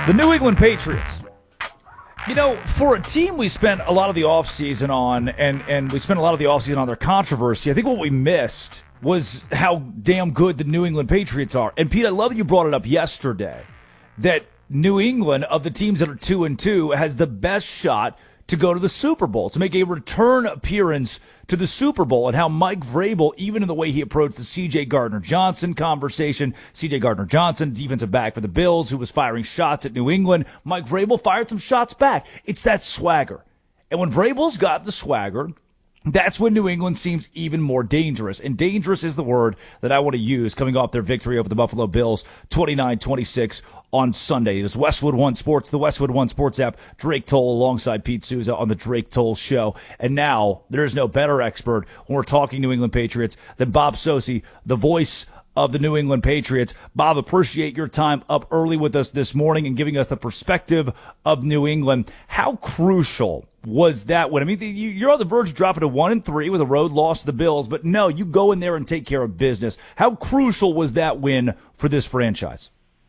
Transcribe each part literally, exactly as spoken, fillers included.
The New England Patriots. You know, for a team we spent a lot of the offseason on, and, and we spent a lot of the offseason on their controversy, I think what we missed was how damn good the New England Patriots are. And, Pete, I love that you brought it up yesterday, that New England, of the teams that are two and two, has the best shot to go to the Super Bowl, to make a return appearance to the Super Bowl, and how Mike Vrabel, even in the way he approached the C J Gardner-Johnson conversation, C J Gardner-Johnson, defensive back for the Bills, who was firing shots at New England, Mike Vrabel fired some shots back. It's that swagger. And when Vrabel's got the swagger, that's when New England seems even more dangerous. And dangerous is the word that I want to use coming off their victory over the Buffalo Bills twenty-nine twenty-six on Sunday. It is Westwood One Sports, the Westwood One Sports app, Drake Toll alongside Pete Souza on the Drake Toll Show. And now there's no better expert when we're talking New England Patriots than Bob Socci, the voice of the New England Patriots. Bob, appreciate your time up early with us this morning and giving us the perspective of New England. How crucial was that win? I mean, you're on the verge of dropping to one and three with a road loss to the Bills, but no, you go in there and take care of business. How crucial was that win for this franchise?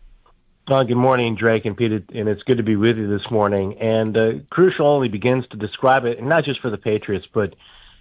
Uh, good morning, Drake and Pete, and it's good to be with you this morning. And uh, crucial only begins to describe it, and not just for the Patriots, but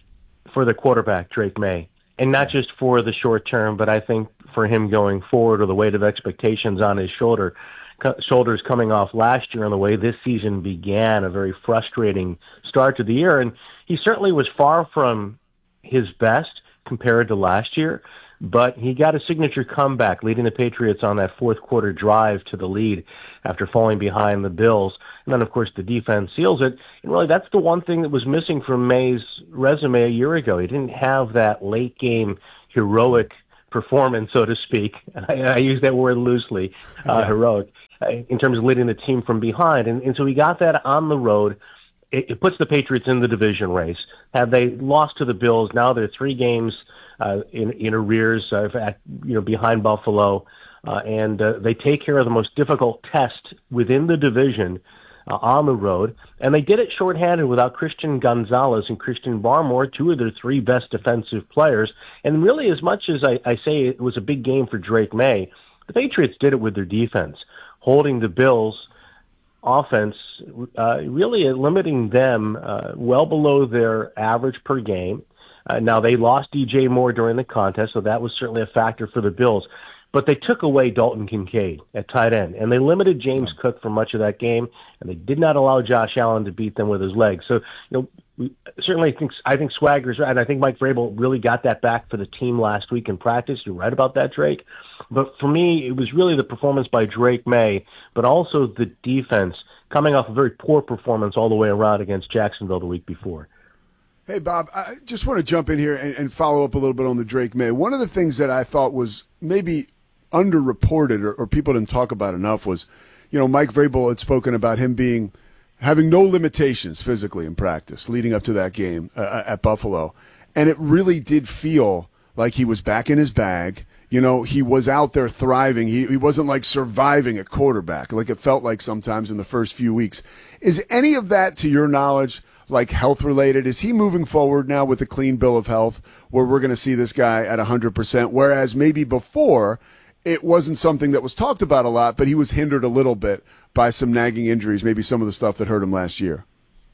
for the quarterback, Drake May. And not just for the short term, but I think for him going forward, or the weight of expectations on his shoulder, co- shoulders coming off last year and the way this season began, a very frustrating start to the year. And he certainly was far from his best compared to last year, but he got a signature comeback, leading the Patriots on that fourth quarter drive to the lead after falling behind the Bills. And then, of course, the defense seals it. And really, that's the one thing that was missing from May's resume a year ago. He didn't have that late-game heroic performance, so to speak. I, I use that word loosely, uh, yeah. heroic, uh, in terms of leading the team from behind. And, and so he got that on the road. It, it puts the Patriots in the division race. Have they lost to the Bills? Now they're three games uh, in, in arrears, uh, at, you know, behind Buffalo. Uh, and uh, they take care of the most difficult test within the division uh, on the road. And they did it shorthanded without Christian Gonzalez and Christian Barmore, two of their three best defensive players. And really, as much as I, I say it was a big game for Drake May, the Patriots did it with their defense, holding the Bills' offense, uh, really limiting them uh, well below their average per game. Uh, now, they lost D J Moore during the contest, so that was certainly a factor for the Bills. But they took away Dalton Kincaid at tight end, and they limited James Cook for much of that game, and they did not allow Josh Allen to beat them with his legs. So, you know, we certainly think I think Swagger's right, and I think Mike Vrabel really got that back for the team last week in practice. You're right about that, Drake. But for me, it was really the performance by Drake May, but also the defense coming off a very poor performance all the way around against Jacksonville the week before. Hey, Bob, I just want to jump in here and, and follow up a little bit on the Drake May. One of the things that I thought was maybe underreported or, or people didn't talk about enough was, you know, Mike Vrabel had spoken about him being having no limitations physically in practice leading up to that game uh, at Buffalo. And it really did feel like he was back in his bag. You know, he was out there thriving. He, he wasn't like surviving at quarterback like it felt like sometimes in the first few weeks. Is any of that, to your knowledge, like health related? Is he moving forward now with a clean bill of health where we're going to see this guy at one hundred percent, whereas maybe before it wasn't something that was talked about a lot, but he was hindered a little bit by some nagging injuries, maybe some of the stuff that hurt him last year?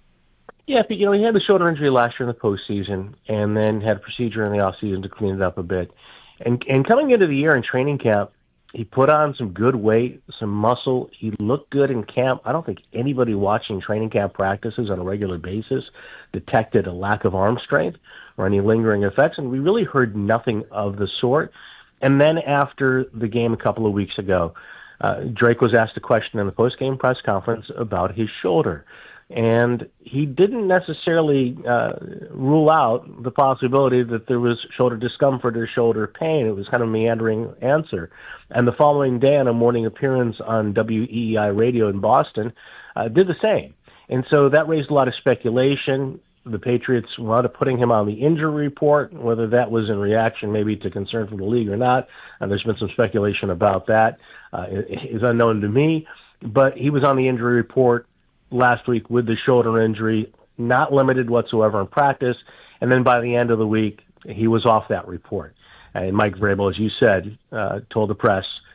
Yeah, but, you know, he had the shoulder injury last year in the postseason and then had a procedure in the offseason to clean it up a bit. And and coming into the year in training camp, he put on some good weight, some muscle. He looked good in camp. I don't think anybody watching training camp practices on a regular basis detected a lack of arm strength or any lingering effects, and we really heard nothing of the sort. And then after the game a couple of weeks ago, uh, Drake was asked a question in the post-game press conference about his shoulder. And he didn't necessarily uh, rule out the possibility that there was shoulder discomfort or shoulder pain. It was kind of a meandering answer. And the following day on a morning appearance on W E E I radio in Boston, uh, did the same. And so that raised a lot of speculation. The Patriots wound up putting him on the injury report, whether that was in reaction maybe to concern from the league or not. And there's been some speculation about that. Uh, it is unknown to me. But he was on the injury report last week with the shoulder injury, not limited whatsoever in practice. And then by the end of the week, he was off that report. And Mike Vrabel, as you said, uh, told the press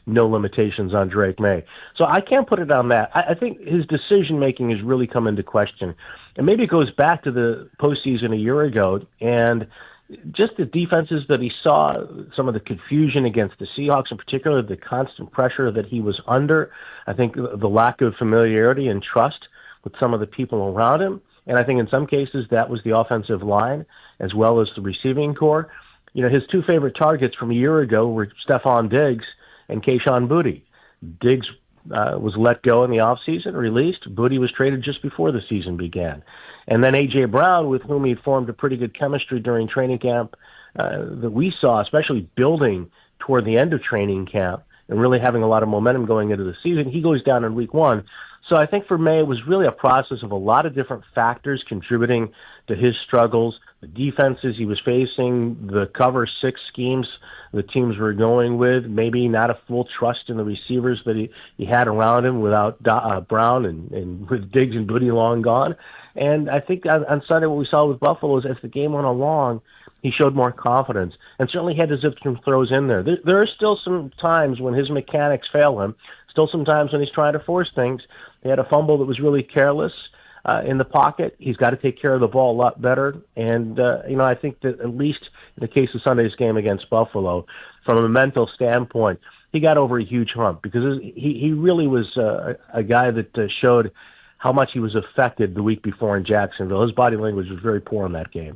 no limitations on Drake May. So I can't put it on that. I, I think his decision-making has really come into question. And maybe it goes back to the postseason a year ago and just the defenses that he saw, some of the confusion against the Seahawks in particular, the constant pressure that he was under, I think the lack of familiarity and trust with some of the people around him. And I think in some cases that was the offensive line as well as the receiving core. You know, his two favorite targets from a year ago were Stephon Diggs and Kayshon Boutte. Diggs uh, was let go in the offseason, released. Boutte was traded just before the season began. And then A J. Brown, with whom he formed a pretty good chemistry during training camp, uh, that we saw, especially building toward the end of training camp and really having a lot of momentum going into the season, he goes down in week one. So I think for May, it was really a process of a lot of different factors contributing to his struggles, the defenses he was facing, the cover six schemes the teams were going with, maybe not a full trust in the receivers that he, he had around him without uh, Brown and, and with Diggs and Boutte long gone. And I think on, on Sunday what we saw with Buffalo is as the game went along, he showed more confidence and certainly had to zip some throws in there. there. There are still some times when his mechanics fail him, still some times when he's trying to force things. He had a fumble that was really careless uh, in the pocket. He's got to take care of the ball a lot better. And, uh, you know, I think that at least in the case of Sunday's game against Buffalo, from a mental standpoint, he got over a huge hump because he, he really was uh, a guy that uh, showed how much he was affected the week before in Jacksonville. His body language was very poor in that game.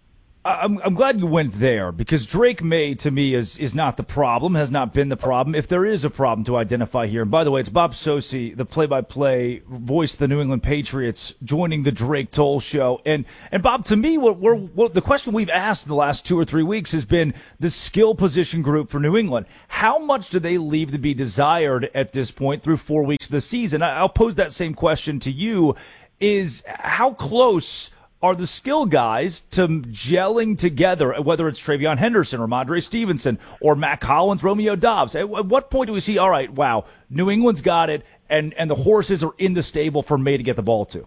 I'm, I'm glad you went there because Drake May, to me, is is not the problem, has not been the problem. If there is a problem to identify here, and by the way, it's Bob Socci, the play-by-play voice of the New England Patriots, joining the Drake Toll Show. And, and Bob, to me, what we're, what the question we've asked in the last two or three weeks has been the skill position group for New England. How much do they leave to be desired at this point through four weeks of the season? I'll pose that same question to you, is how close are the skill guys to gelling together, whether it's Travion Henderson or Ramondre Stevenson or Matt Collins, Romeo Doubs? At what point do we see, all right, wow, New England's got it, and, and the horses are in the stable for May to get the ball to?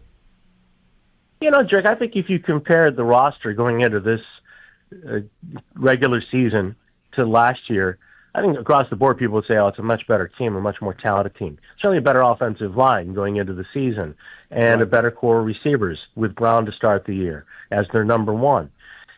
You know, Drake, I think if you compared the roster going into this uh, regular season to last year, I think across the board people would say, oh, it's a much better team, a much more talented team. Certainly a better offensive line going into the season and right. a better core of receivers with Brown to start the year as their number one.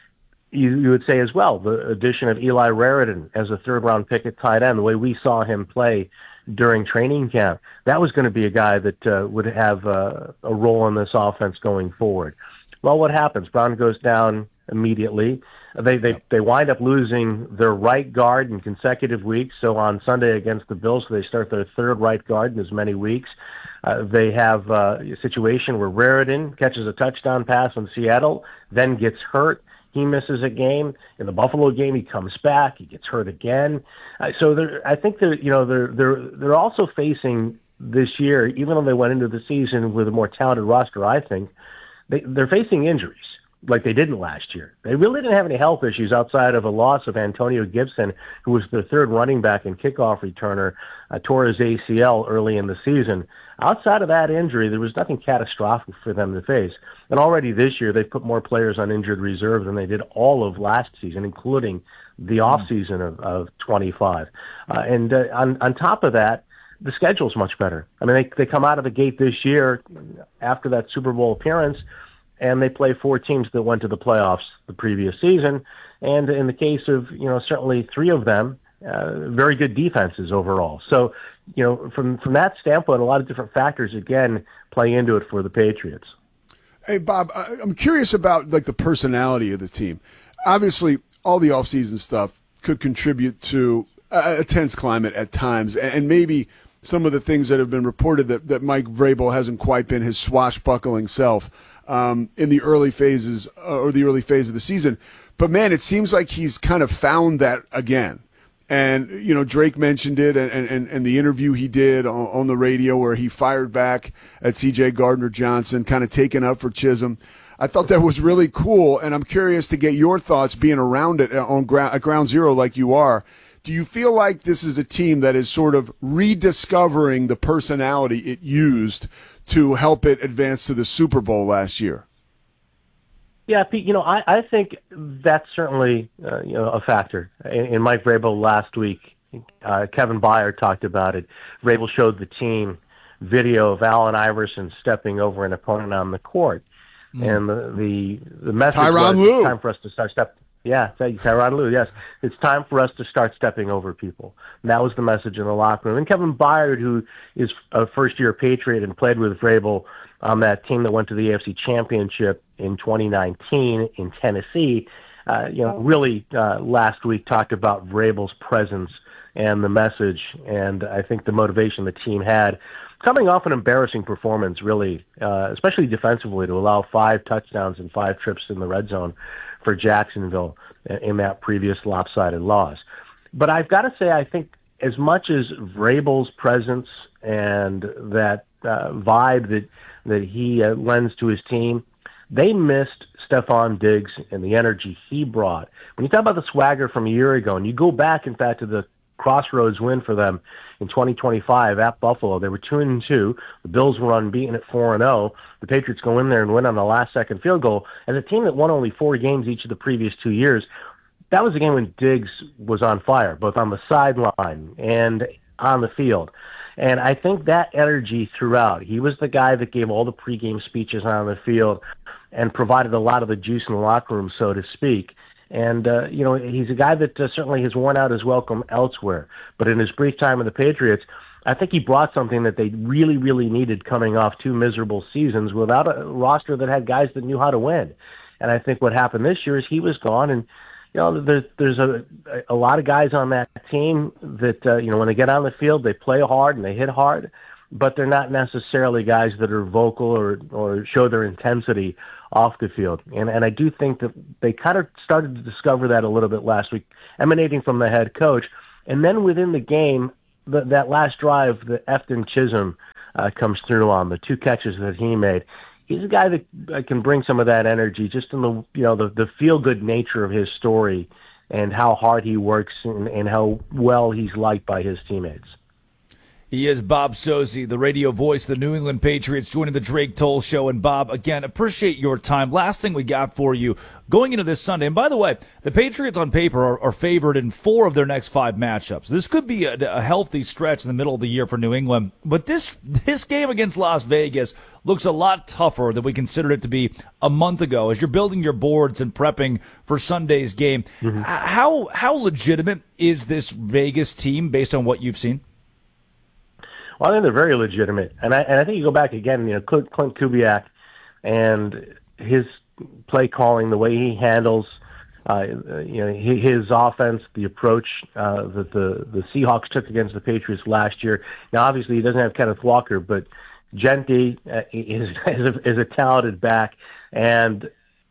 You, you would say as well, the addition of Eli Raritan as a third-round pick at tight end, the way we saw him play during training camp, that was going to be a guy that uh, would have uh, a role in this offense going forward. Well, what happens? Brown goes down immediately. They they they wind up losing their right guard in consecutive weeks. So on Sunday against the Bills, they start their third right guard in as many weeks. Uh, they have uh, a situation where Raritan catches a touchdown pass in Seattle, then gets hurt. He misses a game. In the Buffalo game, he comes back. He gets hurt again. Uh, so they're, I think they're you know they're they're they're also facing this year, even though they went into the season with a more talented roster. I think they, they're facing injuries like they didn't last year. They really didn't have any health issues outside of a loss of Antonio Gibson, who was their third running back and kickoff returner, uh, tore his A C L early in the season. Outside of that injury, there was nothing catastrophic for them to face. And already this year, they've put more players on injured reserve than they did all of last season, including the offseason of, of twenty-five. Uh, and uh, on, on top of that, the schedule's much better. I mean, they, they come out of the gate this year after that Super Bowl appearance, and they play four teams that went to the playoffs the previous season. And in the case of, you know, certainly three of them, uh, very good defenses overall. So, you know, from, from that standpoint, a lot of different factors, again, play into it for the Patriots. Hey, Bob, I'm curious about, like, the personality of the team. Obviously, all the offseason stuff could contribute to a, a tense climate at times, and maybe some of the things that have been reported that, that Mike Vrabel hasn't quite been his swashbuckling self um, in the early phases uh, or the early phase of the season. But, man, it seems like he's kind of found that again. And, you know, Drake mentioned it and, and, and the interview he did on, on the radio where he fired back at C J Gardner-Johnson, kind of taking up for Chisholm. I thought that was really cool, and I'm curious to get your thoughts being around it on ground, at ground zero like you are. Do you feel like this is a team that is sort of rediscovering the personality it used to help it advance to the Super Bowl last year? Yeah, Pete, you know, I, I think that's certainly uh, you know, a factor. In, in Mike Vrabel last week, uh, Kevin Byard talked about it. Vrabel showed the team video of Allen Iverson stepping over an opponent on the court. Mm. And the, the, the message Tyronn was Lue. It's time for us to start step. Yeah, thank you, Tyronn Lue, yes. It's time for us to start stepping over people. And that was the message in the locker room. And Kevin Byard, who is a first-year Patriot and played with Vrabel on that team that went to the A F C Championship in twenty nineteen in Tennessee, uh, you know, really uh, last week talked about Vrabel's presence and the message, and I think the motivation the team had coming off an embarrassing performance, really, uh, especially defensively, to allow five touchdowns and five trips in the red zone for Jacksonville in that previous lopsided loss. But I've got to say, I think as much as Vrabel's presence and that uh, vibe that that he uh, lends to his team, they missed Stephon Diggs and the energy he brought. When you talk about the swagger from a year ago, and you go back, in fact, to the crossroads win for them in twenty twenty-five at Buffalo, they were two and two. The Bills were unbeaten at four and zero. The Patriots go in there and win on the last-second field goal. As a team that won only four games each of the previous two years, that was a game when Diggs was on fire, both on the sideline and on the field. And I think that energy throughout. He was the guy that gave all the pregame speeches on the field and provided a lot of the juice in the locker room, so to speak. And, uh, you know, he's a guy that uh, certainly has worn out his welcome elsewhere. But in his brief time with the Patriots, I think he brought something that they really, really needed coming off two miserable seasons without a roster that had guys that knew how to win. And I think what happened this year is he was gone, and you know, there's there's a a lot of guys on that team that uh, you know, when they get on the field, they play hard and they hit hard, but they're not necessarily guys that are vocal or or show their intensity off the field. And and I do think that they kind of started to discover that a little bit last week, emanating from the head coach. And then within the game, the, that last drive that Efton Chisholm uh, comes through on, the two catches that he made. He's a guy that uh, can bring some of that energy, just in the you know the, the feel-good nature of his story and how hard he works and, and how well he's liked by his teammates. He is Bob Socci, the radio voice of the New England Patriots, joining the Drake Toll Show. And Bob, again, appreciate your time. Last thing we got for you going into this Sunday. And by the way, the Patriots on paper are, are favored in four of their next five matchups. This could be a, a healthy stretch in the middle of the year for New England. But this this game against Las Vegas looks a lot tougher than we considered it to be a month ago. As you're building your boards and prepping for Sunday's game, mm-hmm. how how legitimate is this Vegas team based on what you've seen? Well, I think they're very legitimate, and I and I think you go back again. You know, Clint, Clint Kubiak and his play calling, the way he handles, uh, you know, his offense, the approach uh, that the the Seahawks took against the Patriots last year. Now, obviously, he doesn't have Kenneth Walker, but Genti uh, is is a, is a talented back, and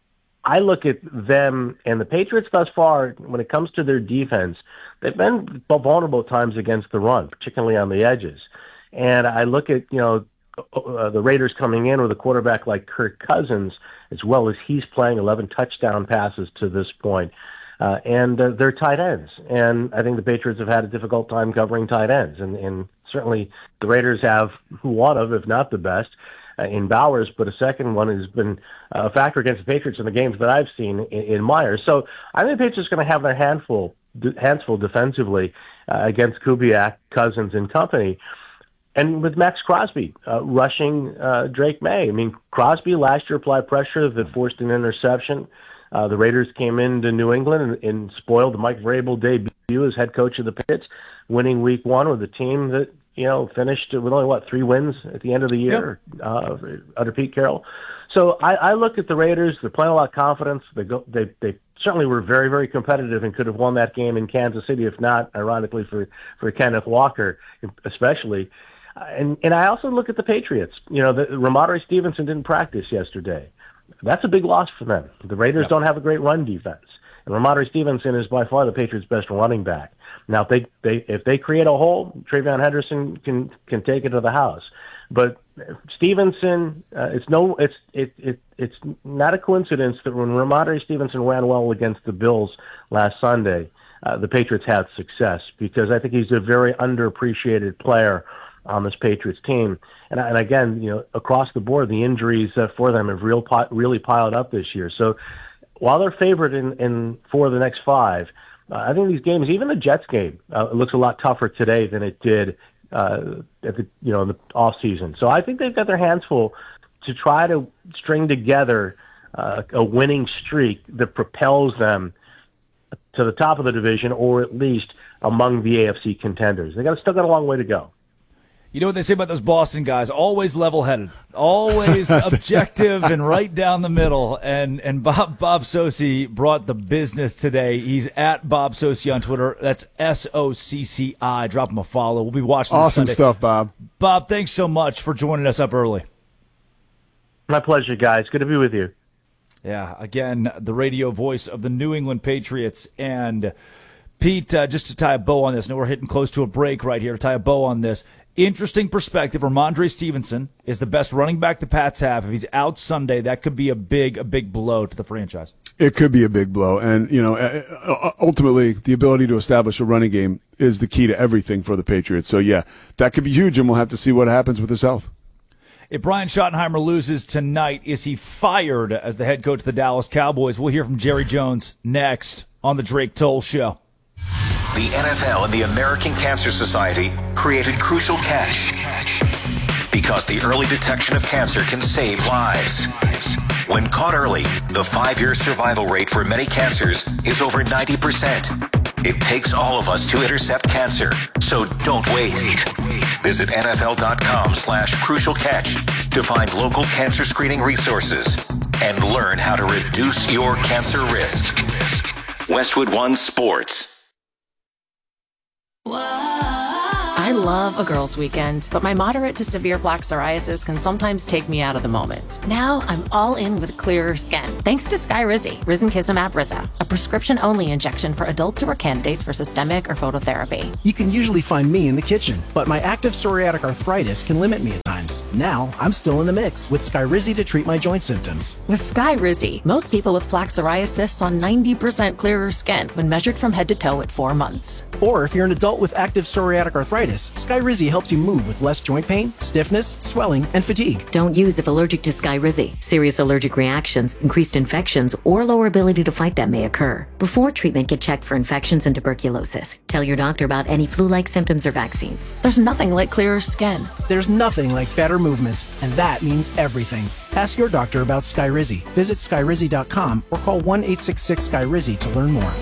I look at them and the Patriots thus far. When it comes to their defense, they've been vulnerable at times against the run, particularly on the edges. And I look at, you know, uh, the Raiders coming in with a quarterback like Kirk Cousins, as well as he's playing eleven touchdown passes to this point, uh, and uh, they're tight ends. And I think the Patriots have had a difficult time covering tight ends. And, and certainly the Raiders have one of, if not the best, uh, in Bowers, but a second one has been a factor against the Patriots in the games that I've seen in, in Myers. So I think the Patriots are going to have their handful, handful defensively uh, against Kubiak, Cousins, and company. And with Max Crosby uh, rushing uh, Drake May. I mean, Crosby last year applied pressure that forced an interception. Uh, the Raiders came into New England and, and spoiled the Mike Vrabel debut as head coach of the Patriots, winning week one with a team that, you know, finished with only, what, three wins at the end of the year yep. uh, under Pete Carroll. So I, I look at the Raiders. They're playing a lot of confidence. They, go, they, they certainly were very, very competitive and could have won that game in Kansas City, if not, ironically, for, for Kenneth Walker especially. And and I also look at the Patriots. You know, the, Ramondre Stevenson didn't practice yesterday. That's a big loss for them. The Raiders yeah. don't have a great run defense, and Ramondre Stevenson is by far the Patriots' best running back. Now, if they, they if they create a hole, Travion Henderson can can take it to the house. But Stevenson, uh, it's no, it's it it it's not a coincidence that when Ramondre Stevenson ran well against the Bills last Sunday, uh, the Patriots had success, because I think he's a very underappreciated player on this Patriots team. And, and again, you know, across the board, the injuries uh, for them have real, really piled up this year. So while they're favored in, in four of the next five, Uh, I think these games, even the Jets game, uh, it looks a lot tougher today than it did uh, at the you know in the off season. So I think they've got their hands full to try to string together uh, a winning streak that propels them to the top of the division, or at least among the A F C contenders. They got still got a long way to go. You know what they say about those Boston guys? Always level-headed, always objective, and right down the middle. And and Bob Bob Socci brought the business today. He's at Bob Socci on Twitter. That's S O C C I. Drop him a follow. We'll be watching. Awesome this stuff, Bob. Bob, thanks so much for joining us up early. My pleasure, guys. Good to be with you. Yeah, again, the radio voice of the New England Patriots. And Pete, uh, just to tie a bow on this, now we're hitting close to a break right here, to tie a bow on this. Interesting perspective. Ramondre Stevenson is the best running back the Pats have. If he's out Sunday, that could be a big, a big blow to the franchise. It could be a big blow. And, you know, ultimately, the ability to establish a running game is the key to everything for the Patriots. So, yeah, that could be huge, and we'll have to see what happens with his health. If Brian Schottenheimer loses tonight, is he fired as the head coach of the Dallas Cowboys? We'll hear from Jerry Jones next on the Drake Toll Show. The N F L and the American Cancer Society created Crucial Catch because the early detection of cancer can save lives. When caught early, the five-year survival rate for many cancers is over ninety percent. It takes all of us to intercept cancer, so don't wait. Visit nfl.com slash crucial catch to find local cancer screening resources and learn how to reduce your cancer risk. Westwood One Sports. I love a girls' weekend, but my moderate to severe plaque psoriasis can sometimes take me out of the moment. Now I'm all in with clearer skin, thanks to Skyrizi, Risankizumab Riza, a prescription-only injection for adults who are candidates for systemic or phototherapy. You can usually find me in the kitchen, but my active psoriatic arthritis can limit me at times. Now I'm still in the mix with Skyrizi to treat my joint symptoms. With Skyrizi, most people with plaque psoriasis saw ninety percent clearer skin when measured from head to toe at four months. Or if you're an adult with active psoriatic arthritis, Skyrizi helps you move with less joint pain, stiffness, swelling, and fatigue. Don't use if allergic to Skyrizi. Serious allergic reactions, increased infections, or lower ability to fight them may occur. Before treatment, get checked for infections and tuberculosis. Tell your doctor about any flu-like symptoms or vaccines. There's nothing like clearer skin. There's nothing like better movement, and that means everything. Ask your doctor about Skyrizi. Visit skyrizi dot com or call one eight six six Sky Rizi to learn more.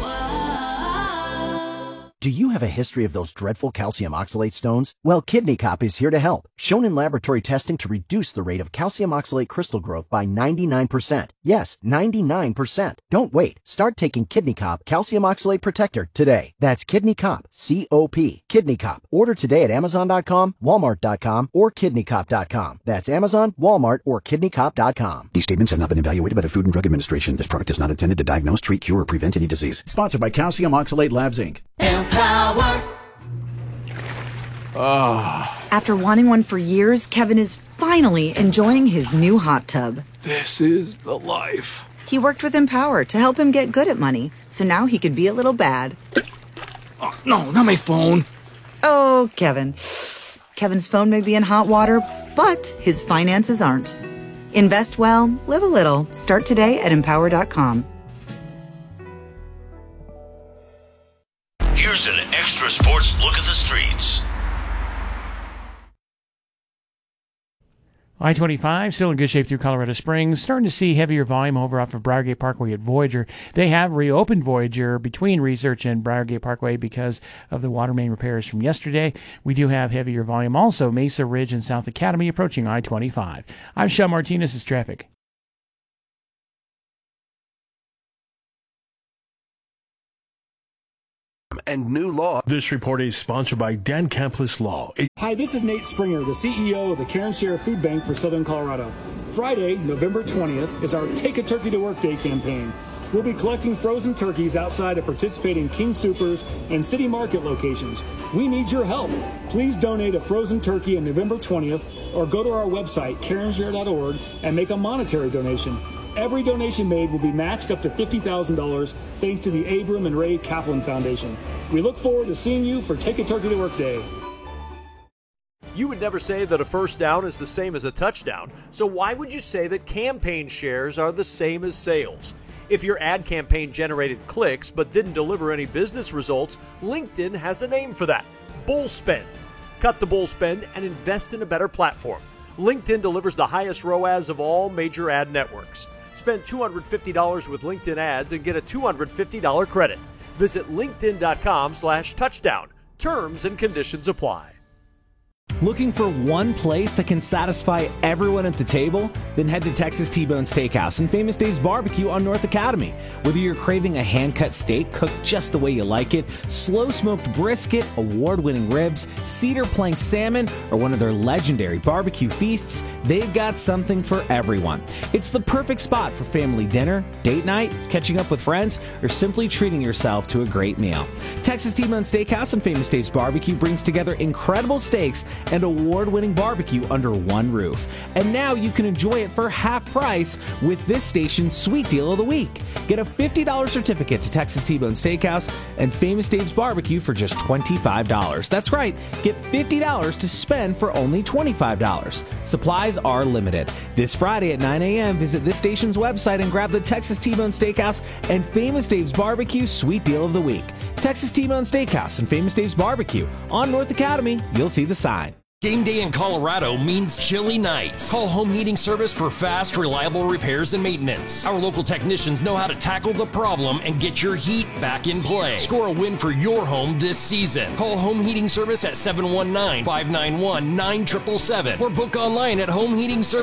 Do you have a history of those dreadful calcium oxalate stones? Well, Kidney Cop is here to help. Shown in laboratory testing to reduce the rate of calcium oxalate crystal growth by ninety-nine percent. Yes, ninety-nine percent. Don't wait. Start taking Kidney Cop Calcium Oxalate Protector today. That's Kidney Cop, C O P. Kidney Cop. Order today at amazon dot com, walmart dot com, or kidney cop dot com. That's Amazon, Walmart, or kidney cop dot com. These statements have not been evaluated by the Food and Drug Administration. This product is not intended to diagnose, treat, cure, or prevent any disease. Sponsored by Calcium Oxalate Labs, Incorporated. Empower. Oh. After wanting one for years, Kevin is finally enjoying his new hot tub. This is the life. He worked with Empower to help him get good at money, so now he can be a little bad. Oh, no, not my phone. Oh, Kevin. Kevin's phone may be in hot water, but his finances aren't. Invest well, live a little. Start today at empower dot com. Here's an extra sports look at the streets. I twenty-five still in good shape through Colorado Springs. Starting to see heavier volume over off of Briargate Parkway at Voyager. They have reopened Voyager between Research and Briargate Parkway because of the water main repairs from yesterday. We do have heavier volume also Mesa Ridge and South Academy approaching I twenty-five. I'm Sean Martinez. Is traffic. And new law. This report is sponsored by Dan Campus Law. It- Hi, this is Nate Springer, the C E O of the Karen Share Food Bank for Southern Colorado. Friday, November twentieth, is our Take a Turkey to Work Day campaign. We'll be collecting frozen turkeys outside of participating King Supers and City Market locations. We need your help. Please donate a frozen turkey on November twentieth or go to our website, karen share dot org, and make a monetary donation. Every donation made will be matched up to fifty thousand dollars thanks to the Abram and Ray Kaplan Foundation. We look forward to seeing you for Take a Turkey to Work Day. You would never say that a first down is the same as a touchdown, so why would you say that campaign shares are the same as sales? If your ad campaign generated clicks but didn't deliver any business results, LinkedIn has a name for that: bull spend. Cut the bull spend and invest in a better platform. LinkedIn delivers the highest R O A S of all major ad networks. Spend two hundred fifty dollars with LinkedIn ads and get a two hundred fifty dollars credit. Visit linkedin.com slash touchdown. Terms and conditions apply. Looking for one place that can satisfy everyone at the table? Then head to Texas T-Bone Steakhouse and Famous Dave's Barbecue on North Academy. Whether you're craving a hand-cut steak cooked just the way you like it, slow-smoked brisket, award-winning ribs, cedar plank salmon, or one of their legendary barbecue feasts, they've got something for everyone. It's the perfect spot for family dinner, date night, catching up with friends, or simply treating yourself to a great meal. Texas T-Bone Steakhouse and Famous Dave's Barbecue brings together incredible steaks and award-winning barbecue under one roof. And now you can enjoy it for half price with this station's Sweet Deal of the Week. Get a fifty dollars certificate to Texas T-Bone Steakhouse and Famous Dave's Barbecue for just twenty-five dollars. That's right, get fifty dollars to spend for only twenty-five dollars. Supplies are limited. This Friday at nine a.m., visit this station's website and grab the Texas T-Bone Steakhouse and Famous Dave's Barbecue Sweet Deal of the Week. Texas T-Bone Steakhouse and Famous Dave's Barbecue on North Academy. You'll see the sign. Game day in Colorado means chilly nights. Call Home Heating Service for fast, reliable repairs and maintenance. Our local technicians know how to tackle the problem and get your heat back in play. Score a win for your home this season. Call Home Heating Service at seven one nine, five nine one, nine seven seven seven or book online at home heating service